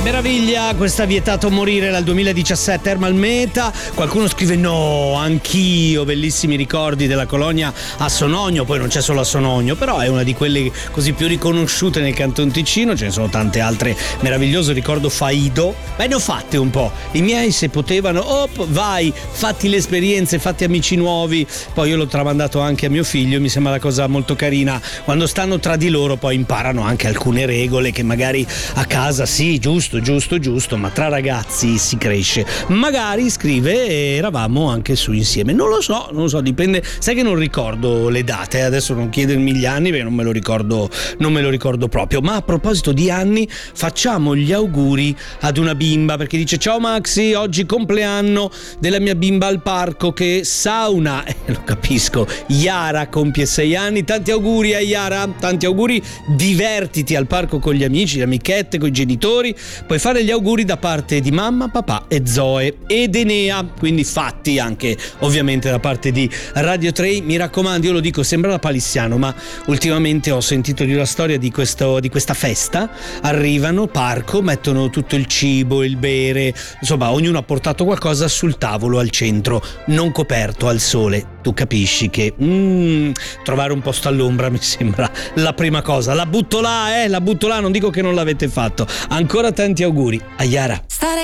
Meraviglia, questa Vietato morire dal 2017, Ermal Meta. Qualcuno scrive no, anch'io, bellissimi ricordi della colonia a Sonogno. Poi non c'è solo a Sonogno, però è una di quelle così più riconosciute nel Canton Ticino. Ce ne sono tante altre meravigliose. Ricordo Faido, ma ne ho fatte un po'. I miei, se potevano, vai, fatti le esperienze, fatti amici nuovi. Poi io l'ho tramandato anche a mio figlio, mi sembra la cosa molto carina. Quando stanno tra di loro poi imparano anche alcune regole che magari a casa sì, giusto, ma tra ragazzi si cresce. Magari, scrive, eravamo anche su insieme. Non lo so, dipende. Sai che non ricordo le date, adesso non chiedermi gli anni perché non me lo ricordo proprio. Ma a proposito di anni, facciamo gli auguri ad una bimba, perché dice: ciao Maxi, oggi compleanno della mia bimba al parco che sauna. Lo capisco, Yara compie 6 anni. Tanti auguri a Yara, tanti auguri, divertiti al parco con gli amici, le amichette, con i genitori. Puoi fare gli auguri da parte di mamma, papà e Zoe ed Enea, quindi fatti anche ovviamente da parte di Radio 3. Mi raccomando, io lo dico, sembra da palissiano, ma ultimamente ho sentito di una storia di questa festa. Arrivano, parco, mettono tutto il cibo, il bere, insomma ognuno ha portato qualcosa sul tavolo al centro, non coperto al sole. Tu capisci che trovare un posto all'ombra mi sembra la prima cosa. La butto là, non dico che non l'avete fatto. Ancora tanti auguri a Yara. Stare